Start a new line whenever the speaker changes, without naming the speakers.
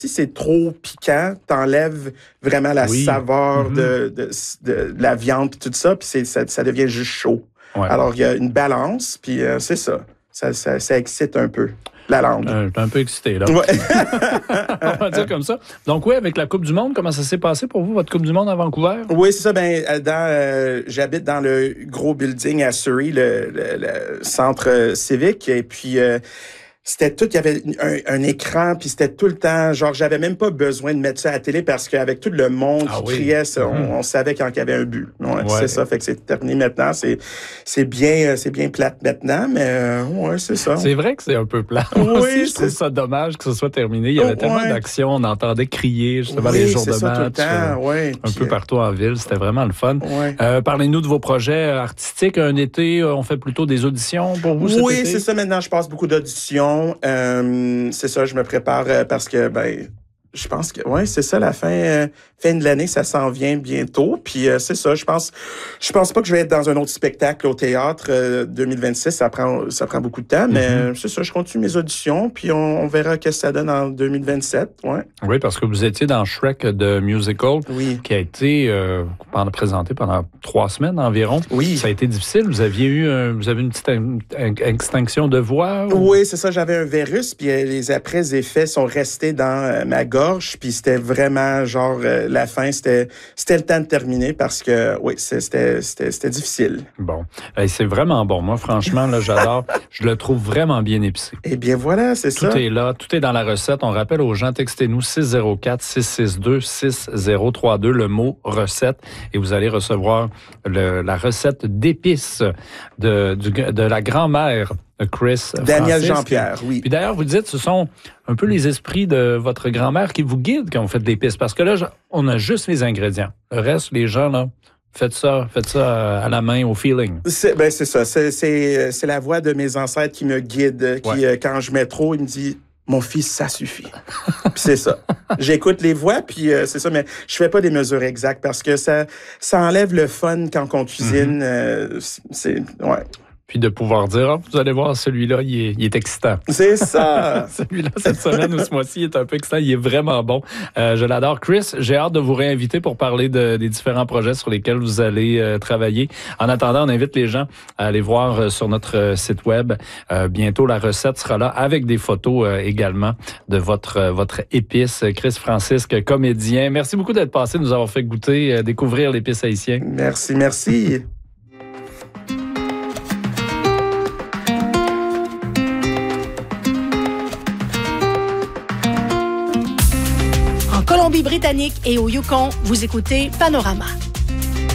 si c'est trop piquant, t'enlèves vraiment la saveur de la viande puis tout ça, puis ça devient juste chaud. Ouais. Alors, il y a une balance, puis c'est ça. Ça excite un peu la langue.
Je suis un peu excité, là. Ouais. On va dire comme ça. Donc, oui, avec la Coupe du Monde, comment ça s'est passé pour vous, votre Coupe du Monde à Vancouver?
Oui, c'est ça. J'habite dans le gros building à Surrey, le centre civique, et puis... c'était tout, il y avait un écran, puis c'était tout le temps, genre, j'avais même pas besoin de mettre ça à la télé parce qu'avec tout le monde qui criait, on savait quand il y avait un but. Ouais. C'est ça, fait que c'est terminé maintenant. C'est bien plate maintenant, mais ouais, c'est ça.
C'est vrai que c'est un peu plate.
Oui,
je trouve ça dommage que ce soit terminé. Il y avait tellement d'actions, on entendait crier justement les jours de match. Tout le temps, un peu partout en ville, c'était vraiment le fun. Ouais. Parlez-nous de vos projets artistiques. Un été, on fait plutôt des auditions pour vous cet été?
Oui, c'est ça. Maintenant, je passe beaucoup d'auditions. C'est ça, je me prépare parce que, je pense que, c'est ça, la fin de l'année, ça s'en vient bientôt. Puis c'est ça, je pense pas que je vais être dans un autre spectacle au théâtre 2026. Ça prend beaucoup de temps, mais c'est ça, je continue mes auditions, puis on verra ce que ça donne en 2027. Ouais.
Oui, parce que vous étiez dans Shrek de Musical, qui a été présenté pendant 3 semaines environ. Oui. Ça a été difficile. Vous avez une petite extinction de voix? Ou...
Oui, c'est ça, j'avais un virus, puis les après-effets sont restés dans ma gorge, puis c'était vraiment genre la fin, c'était le temps de terminer parce que c'était difficile.
Bon, c'est vraiment bon. Moi, franchement, là, j'adore. Je le trouve vraiment bien épicé.
Eh bien voilà, c'est ça.
Tout est là, tout est dans la recette. On rappelle aux gens, textez-nous 604-662-6032 le mot recette et vous allez recevoir la recette d'épices de la grand-mère Chris
Daniel Jean-Pierre, oui.
Puis d'ailleurs, vous dites, ce sont un peu les esprits de votre grand-mère qui vous guident quand vous faites des pistes. Parce que là, on a juste les ingrédients. Le reste, les gens, là, faites ça à la main, au feeling.
C'est ça. C'est la voix de mes ancêtres qui me guide. Qui, quand je mets trop, il me dit... Mon fils, ça suffit. Puis c'est ça. J'écoute les voix, puis c'est ça, mais je fais pas des mesures exactes parce que ça enlève le fun quand on cuisine.
Puis de pouvoir dire, vous allez voir, celui-là, il est excitant.
C'est ça!
Celui-là, cette semaine ou ce mois-ci, il est un peu excitant. Il est vraiment bon. Je l'adore. Chris, j'ai hâte de vous réinviter pour parler des différents projets sur lesquels vous allez travailler. En attendant, on invite les gens à aller voir sur notre site web. Bientôt, la recette sera là avec des photos également de votre épice. Chris Francisque, comédien. Merci beaucoup d'être passé, de nous avoir fait goûter, découvrir l'épice haïtienne.
Merci.
Colombie-Britannique et au Yukon, vous écoutez Panorama.